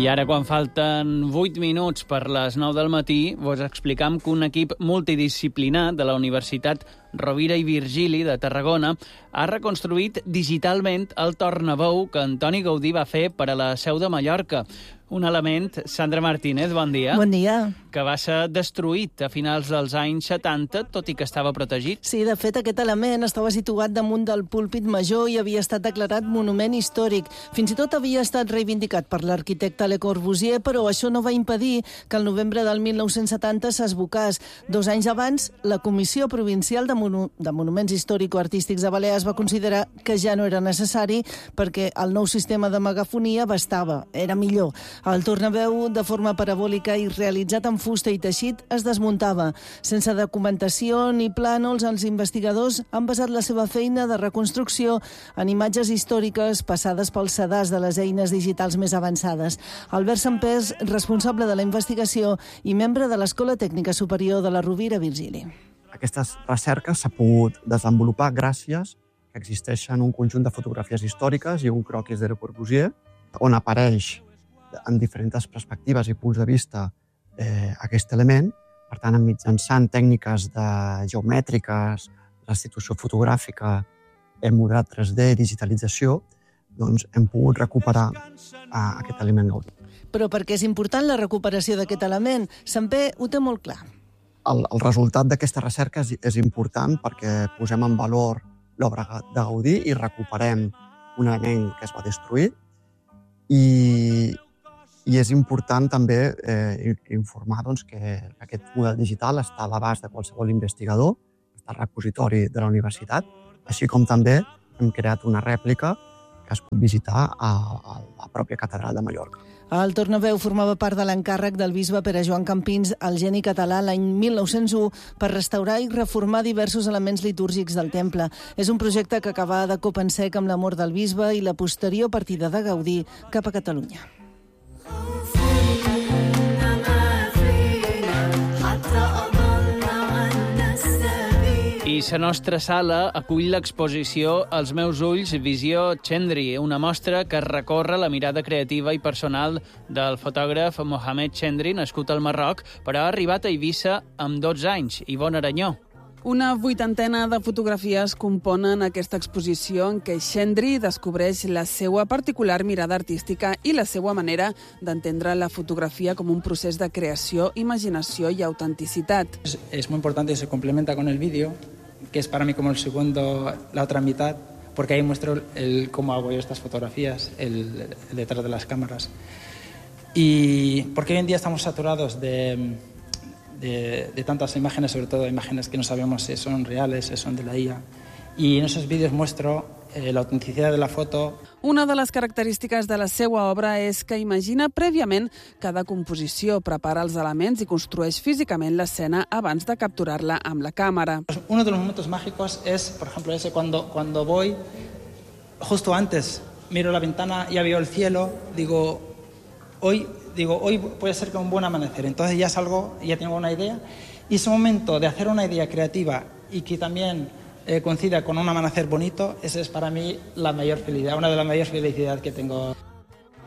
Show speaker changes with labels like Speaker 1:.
Speaker 1: I ara, quan falten 8 minuts per les 9 del matí, vos explicam que un equip multidisciplinar de la Universitat Rovira i Virgili de Tarragona ha reconstruït digitalment el tornaveu que Antoni Gaudí va fer per a la Seu de Mallorca. Un element, Sandra Martínez, bon dia.
Speaker 2: Bon dia.
Speaker 1: Que va ser destruït a finals dels anys 70, tot i que estava protegit.
Speaker 2: Sí, de fet, aquest element estava situat damunt del púlpit major i havia estat declarat monument històric. Fins i tot havia estat reivindicat per l'arquitecte Le Corbusier, però això no va impedir que el novembre del 1970 s'esbocàs. 2 anys abans, la Comissió Provincial de Monuments Històrico-Artístics de Balears va considerar que ja no era necessari perquè el nou sistema de megafonia bastava, era millor. El tornaveu, de forma parabòlica i realitzat en fusta i teixit, es desmuntava. Sense documentació ni plànols, els investigadors han basat la seva feina de reconstrucció en imatges històriques passades pels sedars de les eines digitals més avançades. Albert Sampers, responsable de la investigació i membre de l'Escola Tècnica Superior de la Rovira Virgili.
Speaker 3: Aquestes recerques s'ha pogut desenvolupar gràcies que existeixen un conjunt de fotografies històriques i un croquis de Le Corbusier, on apareix en diferents perspectives i punts de vista aquest element. Per tant, mitjançant tècniques geomètriques, restitució fotogràfica, modelat 3D, digitalització, doncs hem pogut recuperar aquest element Gaudí.
Speaker 2: Però per què és important la recuperació d'aquest element? Samper ho té molt clar.
Speaker 3: El resultat d'aquesta recerca és important perquè posem en valor l'obra de Gaudí i recuperem un element que es va destruir i és important també informar que aquest model digital està a l'abast de qualsevol investigador, està al repositori de la universitat, així com també hem creat una rèplica que es pot visitar a la pròpia catedral de Mallorca.
Speaker 2: El tornaveu formava part de l'encàrrec del bisbe Pere Joan Campins, el geni català, l'any 1901, per restaurar i reformar diversos elements litúrgics del temple. És un projecte que acaba de cop en sec amb l'amor del bisbe i la posterior partida de Gaudí cap a Catalunya.
Speaker 1: I la nostra sala acull l'exposició Els meus ulls, Visió Chendri, una mostra que recorre la mirada creativa i personal del fotògraf Mohamed Chendri, nascut al Marroc, però ha arribat a Eivissa amb 12 anys, Ivonne Aranyó.
Speaker 4: Una 80ena de fotografies componen aquesta exposició en què Chendri descobreix la seva particular mirada artística i la seva manera d'entendre la fotografía com un procés de creació, imaginació i autenticitat.
Speaker 5: Es muy importante y se complementa con el vídeo, que es para mí como la otra mitad, porque ahí muestro cómo hago yo estas fotografías, el detrás de las cámaras. Y porque hoy en día estamos saturados de tantas imágenes, sobre todo imágenes que no sabemos si son reales, si son de la IA. Y en esos vídeos muestro la autenticidad de la foto.
Speaker 4: Una de les característiques de la seva obra és que imagina prèviament cada composició, prepara els elements i construeix físicament l'escena abans de capturar-la amb la càmera.
Speaker 5: Uno de los momentos mágicos es, por ejemplo, ese cuando voy, justo antes, miro la ventana, ya veo el cielo, digo, hoy puede ser que un buen amanecer. Entonces ya salgo, ya tengo una idea. Y ese momento de hacer una idea creativa y que también coincida con un amanecer bonito, esa es para mí la mayor felicidad, una de las mayores felicidades que tengo